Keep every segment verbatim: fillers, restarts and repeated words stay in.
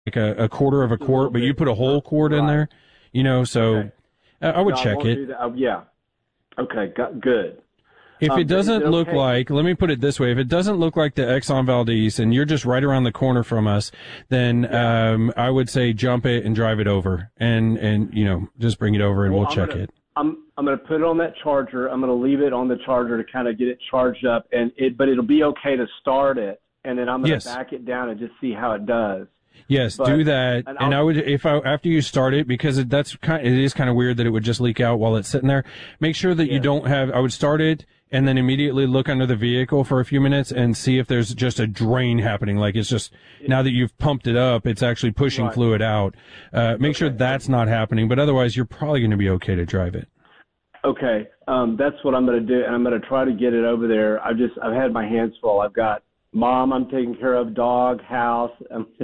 like a, a quarter of a quart, but you put a whole quart right. in there, you know, so okay. I, I would no, check I it. Oh, yeah. Okay, got, good. If um, it doesn't it look okay? like, let me put it this way, if it doesn't look like the Exxon Valdez and you're just right around the corner from us, then yeah. um, I would say jump it and drive it over and, and you know, just bring it over and well, we'll check gonna, it. I'm I'm going to put it on that charger. I'm going to leave it on the charger to kind of get it charged up, and it, but it'll be okay to start it, and then I'm going to yes. back it down and just see how it does. Yes, but, do that. And, and I would, if I, after you start it, because it, that's kind, it is kind of weird that it would just leak out while it's sitting there. Make sure that yeah. you don't have, I would start it and then immediately look under the vehicle for a few minutes and see if there's just a drain happening. Like it's just, now that you've pumped it up, it's actually pushing right. fluid out. Uh, make okay. sure that's not happening, but otherwise you're probably going to be okay to drive it. Okay. Um, that's what I'm going to do. And I'm going to try to get it over there. I've just, I've had my hands full. I've got Mom, I'm taking care of, dog, house.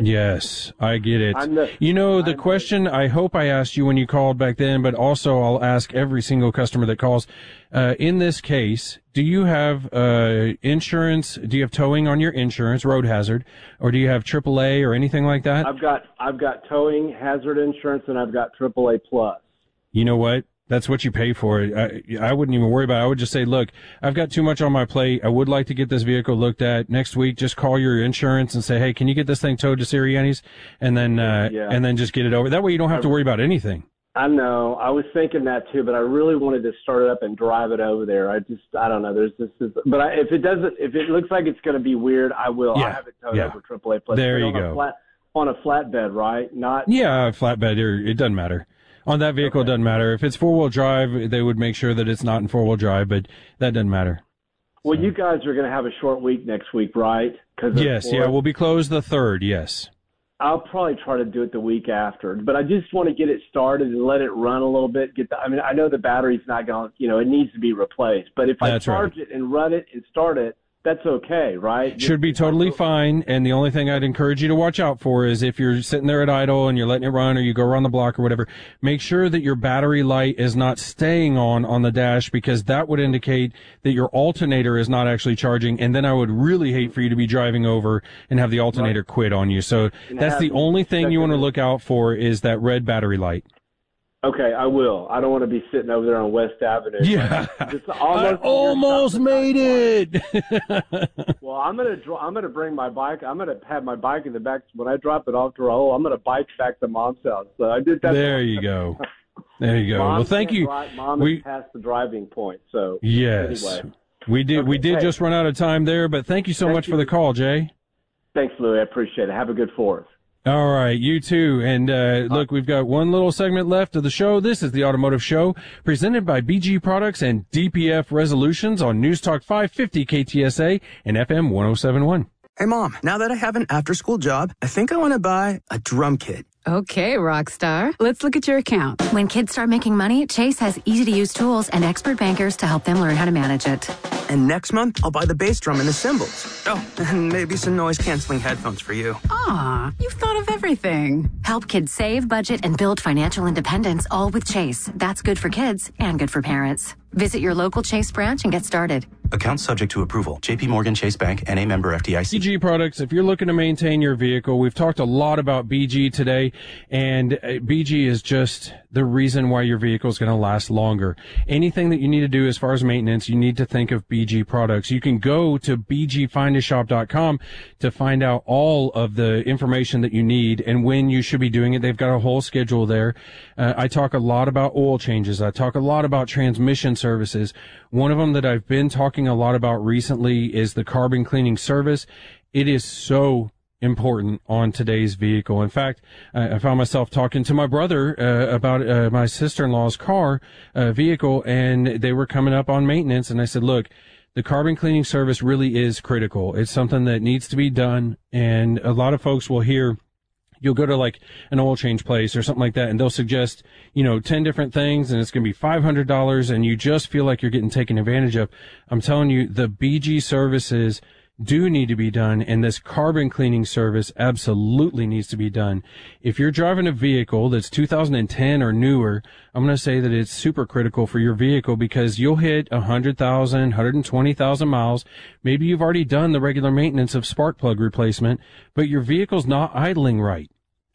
Yes, I get it. The, you know, the I'm question the, I hope I asked you when you called back then, but also I'll ask every single customer that calls. Uh, in this case, do you have uh, insurance? Do you have towing on your insurance, road hazard, or do you have triple A or anything like that? I've got I've got towing, hazard insurance, and I've got triple A plus. You know what? That's what you pay for it. I, I wouldn't even worry about it. I would just say, look, I've got too much on my plate. I would like to get this vehicle looked at next week. Just call your insurance and say, hey, can you get this thing towed to Sirianni's? And then, uh, yeah. and then just get it over. That way you don't have to worry about anything. I know. I was thinking that too, but I really wanted to start it up and drive it over there. I just, I don't know. There's this, this but I, if it doesn't, if it looks like it's going to be weird, I will. Yeah. I'll have it towed yeah. over triple A plus. There you on go. A flat, on a flatbed, right? Not. Yeah, flatbed. Or it doesn't matter. On that vehicle, okay. It doesn't matter. If it's four-wheel drive, they would make sure that it's not in four-wheel drive, but that doesn't matter. Well, so. You guys are going to have a short week next week, right? Cause yes, yeah, we'll be closed the third, yes. I'll probably try to do it the week after, but I just want to get it started and let it run a little bit. Get the, I mean, I know the battery's not going to, you know, it needs to be replaced, but if I That's charge right. it and run it and start it, that's okay, right? Should be totally fine. And the only thing I'd encourage you to watch out for is if you're sitting there at idle and you're letting it run or you go around the block or whatever, make sure that your battery light is not staying on on the dash because that would indicate that your alternator is not actually charging. And then I would really hate for you to be driving over and have the alternator right. quit on you. So and that's the only thing you want to look out for is that red battery light. Okay, I will. I don't want to be sitting over there on West Avenue. Yeah, just almost, I almost made it. Well, I'm gonna I'm gonna bring my bike. I'm gonna have my bike in the back when I drop it off to Raul. I'm gonna bike back to Mom's house. So I did that. There you go. There you go. Mom well, thank you. Drive, Mom we is past the driving point. So yes, anyway. we did. Okay, we did hey. just run out of time there, but thank you so thank much you. for the call, Jay. Thanks, Louie. I appreciate it. Have a good fourth. All right, you too. And uh, look, we've got one little segment left of the show. This is the Automotive Show, presented by B G Products and D P F Resolutions on News Talk five fifty K T S A and F M one oh seven point one. Hey, Mom, now that I have an after-school job, I think I want to buy a drum kit. Okay, Rockstar. Let's look at your account. When kids start making money, Chase has easy-to-use tools and expert bankers to help them learn how to manage it. And next month, I'll buy the bass drum and the cymbals. Oh, and maybe some noise-canceling headphones for you. Aw, you've thought of everything. Help kids save, budget, and build financial independence, all with Chase. That's good for kids and good for parents. Visit your local Chase branch and get started. Account subject to approval. J P Morgan Chase Bank, N A member F D I C. B G Products, if you're looking to maintain your vehicle, we've talked a lot about B G today, and B G is just the reason why your vehicle is going to last longer. Anything that you need to do as far as maintenance, you need to think of B G Products. You can go to b g find a shop dot com to find out all of the information that you need and when you should be doing it. They've got a whole schedule there. Uh, I talk a lot about oil changes. I talk a lot about transmission services. One of them that I've been talking a lot about recently is the carbon cleaning service. It is so important on today's vehicle. In fact, uh, I found myself talking to my brother uh, about uh, my sister-in-law's car uh, vehicle, and they were coming up on maintenance, and I said, look, the carbon cleaning service really is critical. It's something that needs to be done, and a lot of folks will hear, you'll go to like an oil change place or something like that, and they'll suggest, you know, ten different things, and it's going to be five hundred dollars, and you just feel like you're getting taken advantage of. I'm telling you, the B G services do need to be done, and this carbon cleaning service absolutely needs to be done. If you're driving a vehicle that's two thousand ten or newer, I'm going to say that it's super critical for your vehicle because you'll hit one hundred thousand, one hundred twenty thousand miles. Maybe you've already done the regular maintenance of spark plug replacement, but your vehicle's not idling right.